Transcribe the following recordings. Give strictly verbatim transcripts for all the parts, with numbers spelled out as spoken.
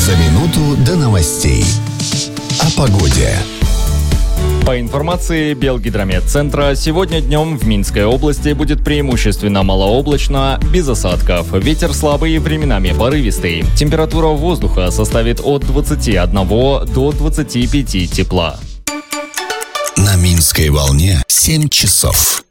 За минуту до новостей. О погоде. По информации Белгидрометцентра, сегодня днем в Минской области будет преимущественно малооблачно, без осадков. Ветер слабый, временами порывистый. Температура воздуха составит от двадцати одного до двадцати пяти тепла. На Минской волне семь часов.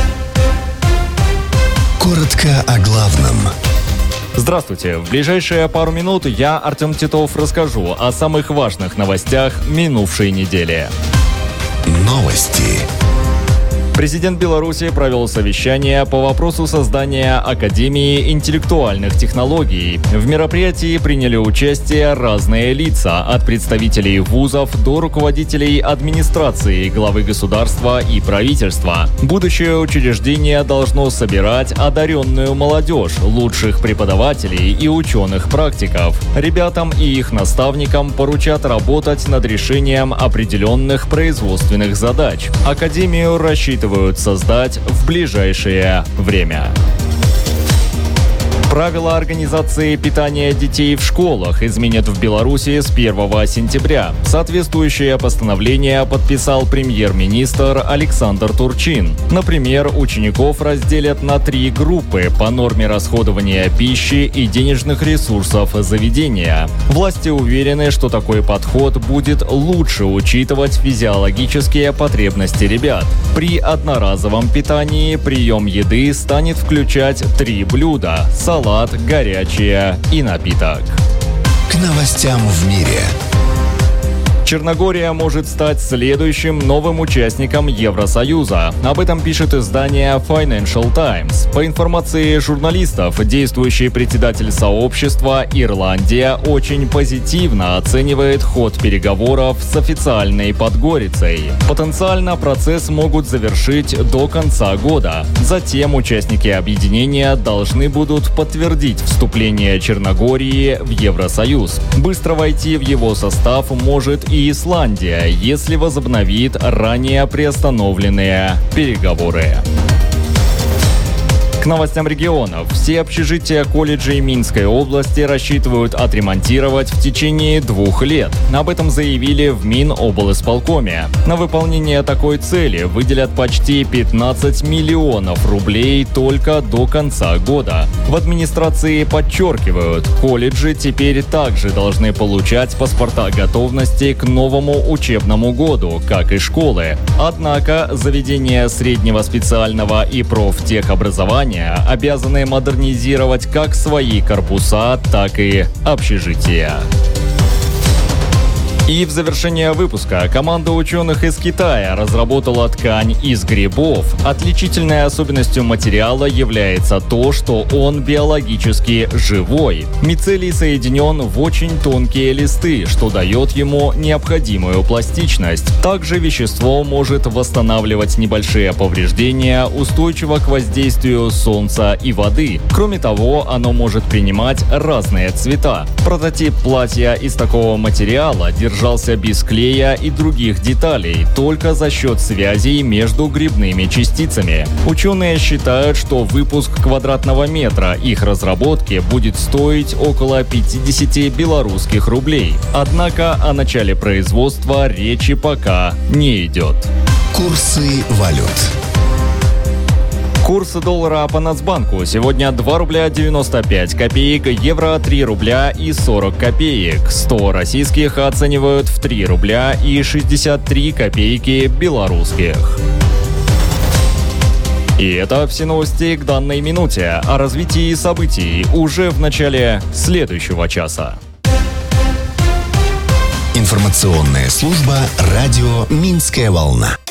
Коротко о главном. Здравствуйте. В ближайшие пару минут я, Артем Титов, расскажу о самых важных новостях минувшей недели. Новости. Президент Беларуси провел совещание по вопросу создания Академии интеллектуальных технологий. В мероприятии приняли участие разные лица, от представителей вузов до руководителей администрации, главы государства и правительства. Будущее учреждение должно собирать одаренную молодежь, лучших преподавателей и ученых-практиков. Ребятам и их наставникам поручат работать над решением определенных производственных задач. Академию рассчитывают создать в ближайшее время. Правила организации питания детей в школах изменят в Беларуси с первого сентября. Соответствующее постановление подписал премьер-министр Александр Турчин. Например, учеников разделят на три группы по норме расходования пищи и денежных ресурсов заведения. Власти уверены, что такой подход будет лучше учитывать физиологические потребности ребят. При одноразовом питании прием еды станет включать три блюда – салат, горячее и напиток. К новостям в мире. Черногория может стать следующим новым участником Евросоюза. Об этом пишет издание Financial Times. По информации журналистов, действующий председатель сообщества Ирландия очень позитивно оценивает ход переговоров с официальной Подгорицей. Потенциально процесс могут завершить до конца года. Затем участники объединения должны будут подтвердить вступление Черногории в Евросоюз. Быстро войти в его состав может и Исландия, если возобновит ранее приостановленные переговоры. К новостям регионов. Все общежития колледжей Минской области рассчитывают отремонтировать в течение двух лет. Об этом заявили в Миноблисполкоме. На выполнение такой цели выделят почти пятнадцать миллионов рублей только до конца года. В администрации подчеркивают, колледжи теперь также должны получать паспорта готовности к новому учебному году, как и школы. Однако заведения среднего специального и профтехобразования обязаны модернизировать как свои корпуса, так и общежития. И в завершение выпуска команда ученых из Китая разработала ткань из грибов. Отличительной особенностью материала является то, что он биологически живой. Мицелий соединен в очень тонкие листы, что дает ему необходимую пластичность. Также вещество может восстанавливать небольшие повреждения, устойчиво к воздействию солнца и воды. Кроме того, оно может принимать разные цвета. Прототип платья из такого материала держится держался без клея и других деталей, только за счет связей между грибными частицами. Ученые считают, что выпуск квадратного метра их разработки будет стоить около пятьдесят белорусских рублей. Однако о начале производства речи пока не идет. Курсы валют. Курс доллара по Нацбанку сегодня два рубля девяносто пять копеек, евро три рубля и сорок копеек. сто российских оценивают в три рубля и шестьдесят три копейки белорусских. И это все новости к данной минуте. О развитии событий уже в начале следующего часа. Информационная служба радио «Минская волна».